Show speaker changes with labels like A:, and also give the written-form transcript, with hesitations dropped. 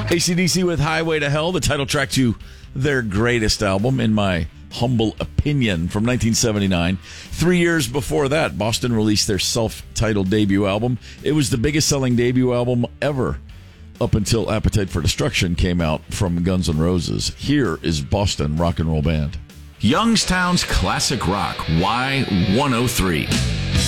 A: AC/DC with Highway to Hell, the title track to their greatest album, in my humble opinion, from 1979. 3 years before that, Boston released their self-titled debut album. It was the biggest-selling debut album ever, up until Appetite for Destruction came out from Guns N' Roses. Here is Boston Rock and Roll Band.
B: Youngstown's classic rock, Y103.